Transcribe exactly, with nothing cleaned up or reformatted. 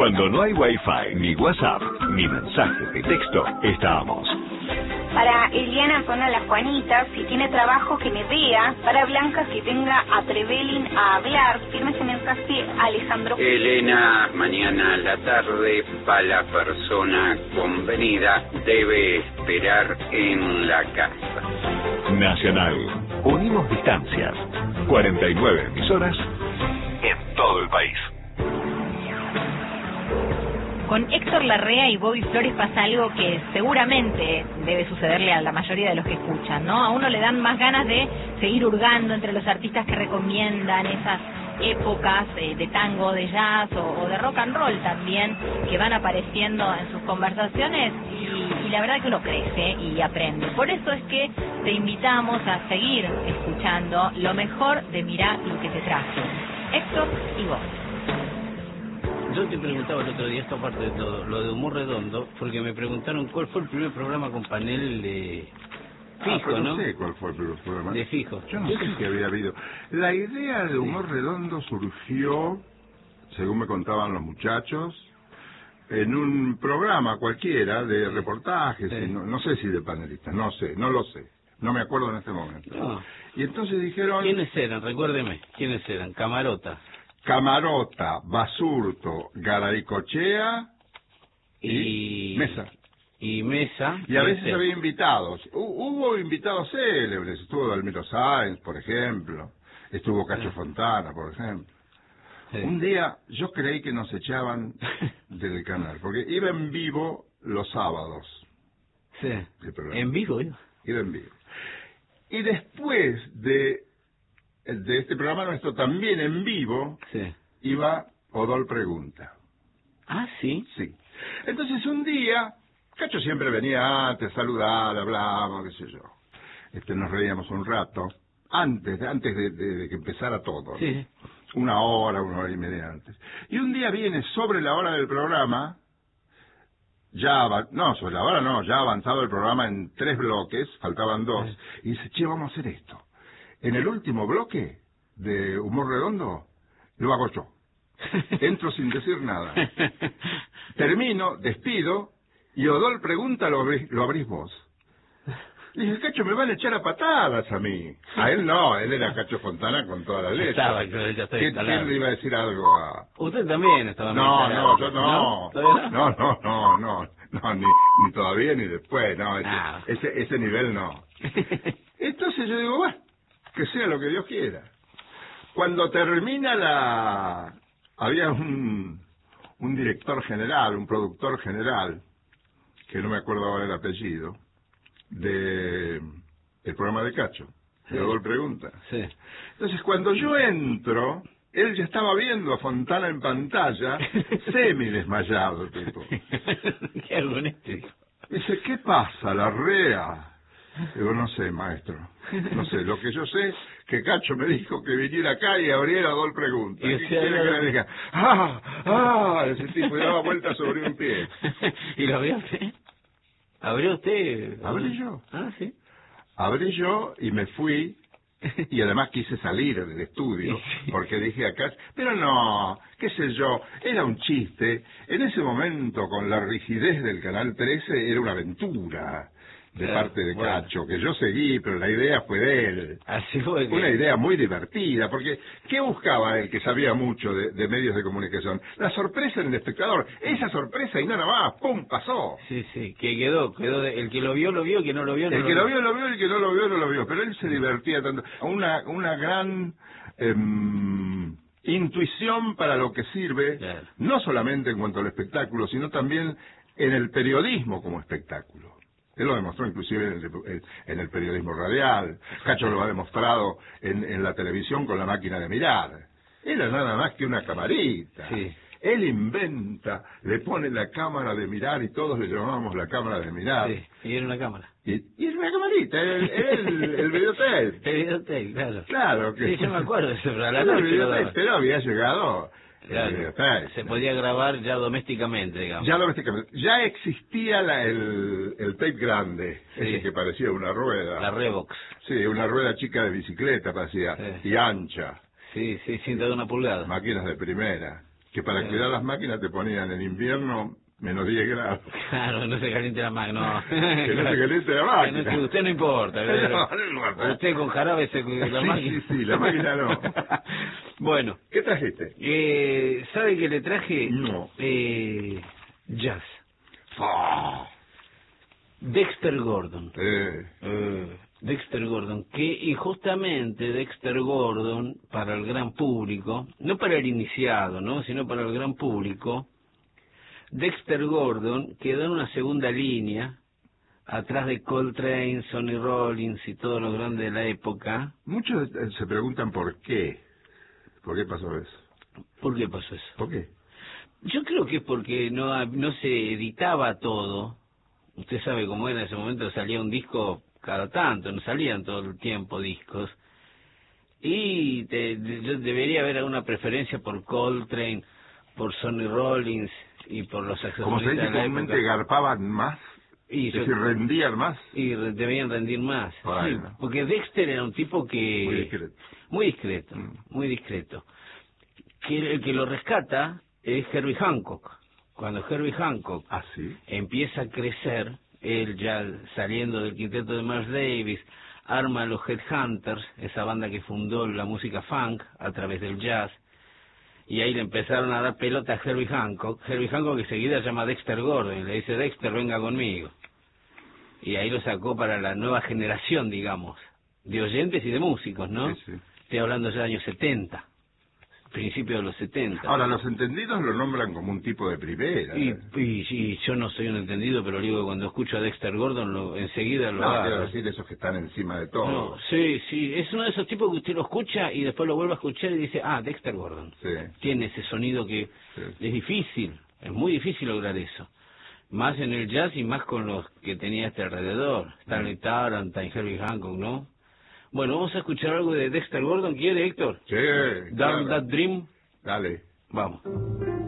Cuando no hay wifi, ni WhatsApp, ni mensajes de texto, estábamos. Para Eliana Zona La Juanita, si tiene trabajo que me vea. Para Blanca, si tenga a Trevelin a hablar. Firme ese mensaje a Alejandro. Elena, mañana a la tarde, para la persona convenida, debe esperar en la casa. Nacional. Unimos distancias. cuarenta y nueve emisoras en todo el país. Con Héctor Larrea y Bobby Flores pasa algo que seguramente debe sucederle a la mayoría de los que escuchan, ¿no? A uno le dan más ganas de seguir hurgando entre los artistas que recomiendan, esas épocas eh, de tango, de jazz o, o de rock and roll también, que van apareciendo en sus conversaciones y, y la verdad que uno crece y aprende. Por eso es que te invitamos a seguir escuchando lo mejor de Mirá lo que te traje. Héctor y vos. Yo te preguntaba el otro día, esta parte de todo, lo de Humor Redondo, porque me preguntaron cuál fue el primer programa con panel de fijo, ah, ¿no? No sé cuál fue el primer programa. De fijo. Yo no sé si había habido. La idea de Humor sí. Redondo surgió, según me contaban los muchachos, en un programa cualquiera de reportajes, sí. y no, no sé si de panelistas, no sé, no lo sé. No me acuerdo en este momento. No. Y entonces dijeron... ¿Quiénes eran? Recuérdeme. ¿Quiénes eran? Camarota. Camarota, Basurto, Garaycochea y, y Mesa. Y Mesa. Y a veces había invitados. Hubo invitados célebres. Estuvo Dalmiro Sáenz, por ejemplo. Estuvo Cacho ah. Fontana, por ejemplo. Sí. Un día yo creí que nos echaban del canal, porque iba en vivo los sábados. Sí. ¿En vivo? Iba? Iba en vivo. Y después de... de este programa nuestro también en vivo, sí. iba Odol Pregunta. Ah, ¿sí? Sí. Entonces un día, Cacho siempre venía antes, a saludar, hablábamos, qué sé yo. Este, nos reíamos un rato, antes, antes de, de, de que empezara todo. Sí. ¿no? Una hora, una hora y media antes. Y un día viene sobre la hora del programa, ya, no, sobre la hora no, ya avanzado el programa en tres bloques, faltaban dos, sí. y dice, che, vamos a hacer esto. En el último bloque de Humor Redondo, lo hago yo. Entro sin decir nada. Termino, despido, y Odol Pregunta, lo abrís, lo abrís vos. Y dije, Cacho, me van a echar a patadas a mí. A él no, él era Cacho Fontana con toda la letra. Estaba, ya estoy ¿Quién, ¿Quién le iba a decir algo a...? Usted también estaba... No, no, yo no. No, no, no, no, no, no ni, ni todavía ni después, no, ese, ah. ese, ese nivel no. Entonces yo digo, bueno, que sea lo que Dios quiera. Cuando termina la... Había un, un director general, un productor general, que no me acuerdo ahora el apellido, de el programa de Cacho, sí. de Odol Pregunta. Sí. Entonces cuando yo entro, él ya estaba viendo a Fontana en pantalla, semi desmayado, tipo. ¿Qué hago con este? Dice, ¿qué pasa, Larrea? Digo, no sé, maestro, no sé, lo que yo sé que Cacho me dijo que viniera acá y abriera Odol Pregunta. Y ¿Qué quiere que le diga? ¡Ah! ¡Ah! Ese tipo daba vuelta sobre un pie. ¿Y lo abrió usted? ¿Abrió usted? Abrí yo. Ah, sí. Abrí yo y me fui, y además quise salir del estudio, porque dije acá, pero no, qué sé yo, era un chiste. En ese momento, con la rigidez del Canal trece, era una aventura de claro, parte de bueno. Cacho, que yo seguí, pero la idea fue de él. Así fue. Que... Una idea muy divertida, porque ¿qué buscaba él que sabía mucho de, de medios de comunicación? La sorpresa en el espectador. Esa sorpresa y nada más, ¡pum!, pasó. Sí, sí, que quedó, quedó de, el que lo vio, lo vio, el que no lo vio, no el lo que vio. lo vio, lo vio, el que no lo vio, no lo vio. Pero él se divertía tanto. Una, una gran... Eh, intuición para lo que sirve, claro. no solamente en cuanto al espectáculo, sino también en el periodismo como espectáculo. Él lo demostró inclusive en el, en el periodismo radial. Cacho lo ha demostrado en, en la televisión con La Máquina de Mirar. Era nada más que una camarita. Sí. Él inventa, le pone la cámara de mirar y todos le llamamos la cámara de mirar. Sí, y era una cámara. Y, y era una camarita, el, el, el videotape. El videotape, claro. Claro que sí, yo me acuerdo de eso, pero a la el noche videotape, pero había llegado... Claro, se podía grabar ya domésticamente, digamos. Ya domésticamente. Ya existía la, el, el tape grande, sí. ese que parecía una rueda. La Revox. Sí, una rueda chica de bicicleta parecía, sí. y ancha. Sí, sí, cinta de una pulgada. Máquinas de primera. Que para Sí. cuidar las máquinas te ponían en invierno menos diez grados. Claro, no se caliente la máquina, no. Que no se caliente la máquina. Que no, usted no importa. No, no importa. Usted con jarabe se la Sí, máquina. sí, sí, la máquina no. Bueno, ¿Qué trajiste? eh, ¿sabe que le traje? No. Eh, jazz. Oh, Dexter Gordon. eh, Eh, Dexter Gordon, que y justamente Dexter Gordon, para el gran público, no para el iniciado, ¿no? sino para el gran público, Dexter Gordon quedó en una segunda línea, atrás de Coltrane, Sonny Rollins y todos los grandes de la época. muchos eh, se preguntan por qué. ¿Por qué pasó eso? ¿Por qué pasó eso? ¿Por qué? Yo creo que es porque no, ha- no se editaba todo. Usted sabe cómo era en ese momento, salía un disco cada tanto, no salían todo el tiempo discos. Y te- de- yo debería haber alguna preferencia por Coltrane, por Sonny Rollins y por los Como se saxofonistas dice de la comúnmente, época. garpaban más, Y es yo- decir, rendían más. y re- debían rendir más. Por ahí, Sí, ¿no? porque Dexter era un tipo que... Muy discreto. Muy discreto, Mm. muy discreto. Que el que lo rescata es Herbie Hancock. Cuando Herbie Hancock ¿Ah, sí? empieza a crecer, él ya saliendo del quinteto de Miles Davis, arma a los Headhunters, esa banda que fundó la música funk a través del jazz, y ahí le empezaron a dar pelota a Herbie Hancock. Herbie Hancock enseguida llama a Dexter Gordon y le dice, Dexter, venga conmigo. Y ahí lo sacó para la nueva generación, digamos, de oyentes y de músicos, ¿no? Sí, sí. Estoy hablando ya de años setenta, principios de los setenta. Ahora, los entendidos lo nombran como un tipo de primera. Y, y, y yo no soy un entendido, pero digo que cuando escucho a Dexter Gordon, lo, enseguida lo No, hago. quiero decir esos que están encima de todo. No, sí, sí, es uno de esos tipos que usted lo escucha y después lo vuelve a escuchar y dice, ah, Dexter Gordon. Sí. Tiene ese sonido que Sí. es difícil, es muy difícil lograr eso. Más en el jazz y más con los que tenía este alrededor. Stanley Tarrant, Herbie Hancock, ¿no? Bueno, vamos a escuchar algo de Dexter Gordon, ¿quiere, Héctor? Sí, Dark claro. That Dream. Dale. Vamos.